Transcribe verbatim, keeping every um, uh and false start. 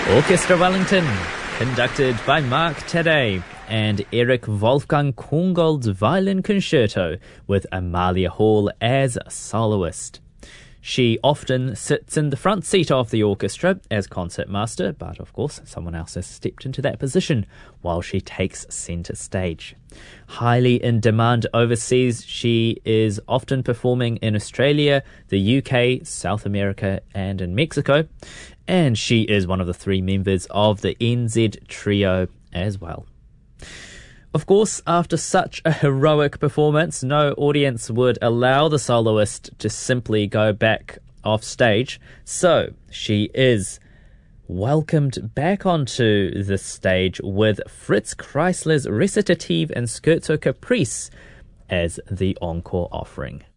Orchestra Wellington, conducted by Mark Tedday, and Eric Wolfgang Korngold's Violin Concerto with Amalia Hall as a soloist. She often sits in the front seat of the orchestra as concertmaster, but of course someone else has stepped into that position while she takes centre stage. Highly in demand overseas, she is often performing in Australia, the U K, South America and in Mexico, and she is one of the three members of the N Z Trio as well. Of course, after such a heroic performance, no audience would allow the soloist to simply go back off stage, so she is welcomed back onto the stage with Fritz Kreisler's Recitative and Scherzo Caprice as the encore offering.